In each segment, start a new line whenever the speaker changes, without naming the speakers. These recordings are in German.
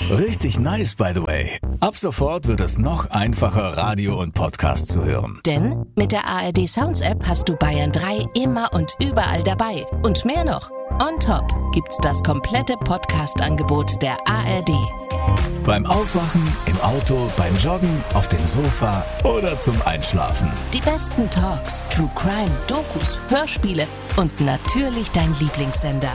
Richtig nice, by the way. Ab sofort wird es noch einfacher, Radio und Podcast zu hören.
Denn mit der ARD Sounds App hast du Bayern 3 immer und überall dabei. Und mehr noch. On top gibt's das komplette Podcast-Angebot der ARD.
Beim Aufwachen, im Auto, beim Joggen, auf dem Sofa oder zum Einschlafen.
Die besten Talks, True Crime, Dokus, Hörspiele und natürlich dein Lieblingssender.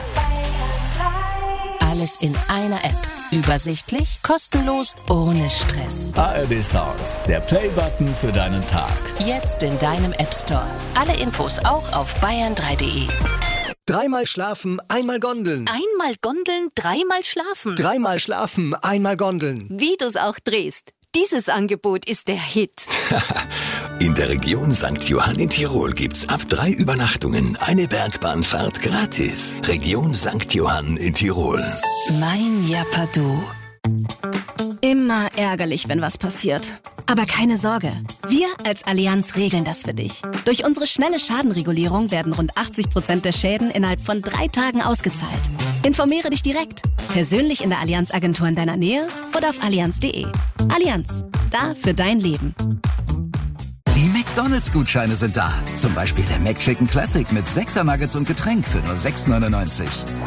Alles in einer App. Übersichtlich, kostenlos, ohne Stress.
ARD Sounds, der Play-Button für deinen Tag.
Jetzt in deinem App Store. Alle Infos auch auf bayern3.de.
Dreimal schlafen, einmal Gondeln.
Einmal Gondeln, dreimal schlafen.
Dreimal schlafen, einmal Gondeln.
Wie du's auch drehst. Dieses Angebot ist der Hit.
In der Region St. Johann in Tirol gibt's ab 3 Übernachtungen eine Bergbahnfahrt gratis. Region St. Johann in Tirol.
Mein Japadu.
Immer ärgerlich, wenn was passiert. Aber keine Sorge, wir als Allianz regeln das für dich. Durch unsere schnelle Schadenregulierung werden rund 80% der Schäden innerhalb von 3 Tagen ausgezahlt. Informiere dich direkt, persönlich in der Allianz-Agentur in deiner Nähe oder auf allianz.de. Allianz, da für dein Leben.
Die McDonalds-Gutscheine sind da. Zum Beispiel der McChicken Classic mit 6er Nuggets und Getränk für nur 6,99.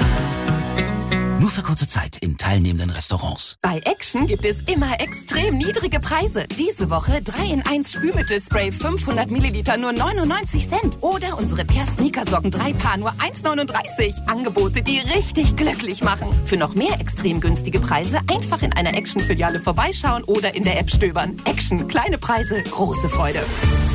Nur für kurze Zeit in teilnehmenden Restaurants.
Bei Action gibt es immer extrem niedrige Preise. Diese Woche 3-in-1 Spülmittelspray 500 Milliliter nur 99 Cent. Oder unsere Per-Sneakersocken 3 Paar nur 1,39. Angebote, die richtig glücklich machen. Für noch mehr extrem günstige Preise einfach in einer Action-Filiale vorbeischauen oder in der App stöbern. Action, kleine Preise, große Freude.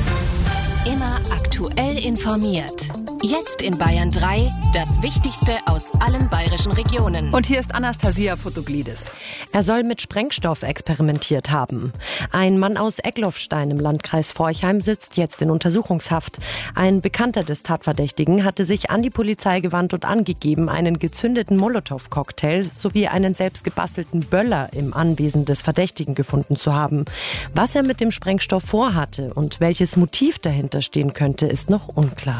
Immer aktuell informiert. Jetzt in Bayern 3, das Wichtigste aus allen bayerischen Regionen.
Und hier ist Anastasia Fotoglidis.
Er soll mit Sprengstoff experimentiert haben. Ein Mann aus Egloffstein im Landkreis Forchheim sitzt jetzt in Untersuchungshaft. Ein Bekannter des Tatverdächtigen hatte sich an die Polizei gewandt und angegeben, einen gezündeten Molotow-Cocktail sowie einen selbst gebastelten Böller im Anwesen des Verdächtigen gefunden zu haben. Was er mit dem Sprengstoff vorhatte und welches Motiv dahinter stehen könnte, ist noch unklar.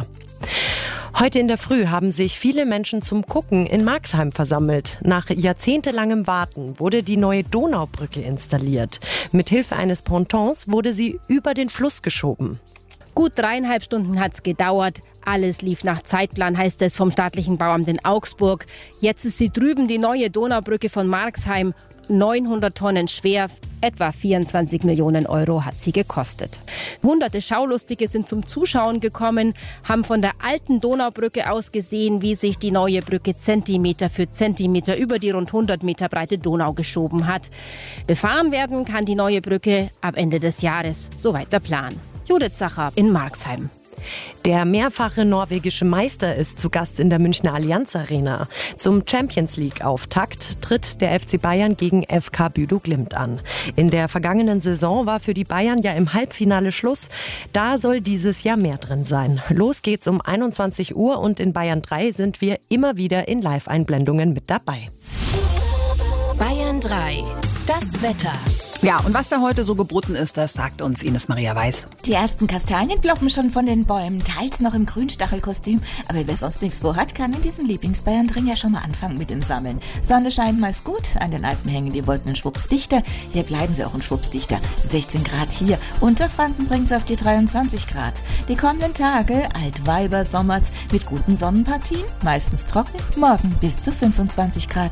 Heute in der Früh haben sich viele Menschen zum Gucken in Marxheim versammelt. Nach jahrzehntelangem Warten wurde die neue Donaubrücke installiert. Mithilfe eines Pontons wurde sie über den Fluss geschoben.
Gut 3,5 Stunden hat's gedauert. Alles lief nach Zeitplan, heißt es vom staatlichen Bauamt in Augsburg. Jetzt ist sie drüben, die neue Donaubrücke von Marxheim. 900 Tonnen schwer, etwa 24 Millionen Euro hat sie gekostet. Hunderte Schaulustige sind zum Zuschauen gekommen, haben von der alten Donaubrücke aus gesehen, wie sich die neue Brücke Zentimeter für Zentimeter über die rund 100 Meter breite Donau geschoben hat. Befahren werden kann die neue Brücke ab Ende des Jahres, soweit der Plan. Judith Sacher in Marxheim.
Der mehrfache norwegische Meister ist zu Gast in der Münchner Allianz Arena. Zum Champions-League-Auftakt tritt der FC Bayern gegen FK Bülow Glimt an. In der vergangenen Saison war für die Bayern ja im Halbfinale Schluss. Da soll dieses Jahr mehr drin sein. Los geht's um 21 Uhr und in Bayern 3 sind wir immer wieder in Live-Einblendungen mit dabei.
Bayern 3, das Wetter.
Ja, und was da heute so geboten ist, das sagt uns Ines Maria Weiß.
Die ersten Kastanien ploppen schon von den Bäumen, teils noch im Grünstachelkostüm. Aber wer sonst nichts vorhat, kann in diesem Lieblingsbayern-Dring ja schon mal anfangen mit dem Sammeln. Sonne scheint meist gut, an den Alpen hängen die Wolken in Schwupps dichter. Hier bleiben sie auch in Schwupps dichter. 16 Grad hier, Unterfranken bringt's auf die 23 Grad. Die kommenden Tage, Altweiber Sommerz mit guten Sonnenpartien, meistens trocken, morgen bis zu 25 Grad.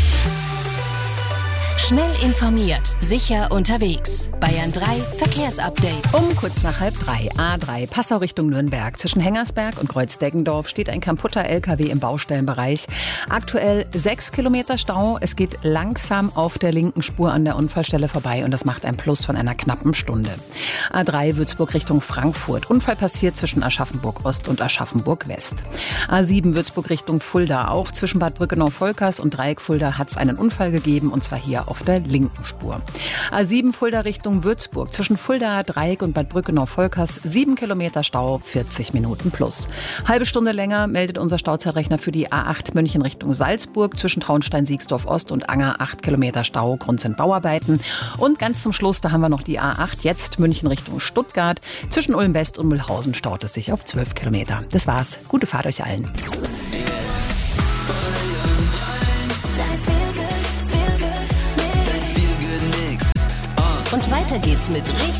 Schnell informiert, sicher unterwegs. Bayern 3 Verkehrsupdate.
Um kurz nach 2:30, A3 Passau Richtung Nürnberg. Zwischen Hengersberg und Kreuzdeggendorf steht ein kaputter LKW im Baustellenbereich. Aktuell 6 Kilometer Stau. Es geht langsam auf der linken Spur an der Unfallstelle vorbei und das macht ein Plus von einer knappen Stunde. A3 Würzburg Richtung Frankfurt. Unfall passiert zwischen Aschaffenburg Ost und Aschaffenburg West. A7 Würzburg Richtung Fulda. Auch zwischen Bad Brückenau-Volkers und Dreieck Fulda hat es einen Unfall gegeben und zwar hier auf der linken Spur. A7 Fulda Richtung Würzburg. Zwischen Fulda, Dreieck und Bad Brückenau-Volkers 7 Kilometer Stau, 40 Minuten plus. Halbe Stunde länger meldet unser Stauzeitrechner für die A8 München Richtung Salzburg. Zwischen Traunstein-Siegsdorf Ost und Anger 8 Kilometer Stau. Grund sind Bauarbeiten. Und ganz zum Schluss, da haben wir noch die A8 jetzt München Richtung Stuttgart. Zwischen Ulm West und Mühlhausen staut es sich auf 12 Kilometer. Das war's. Gute Fahrt euch allen.
Und weiter geht's mit richtig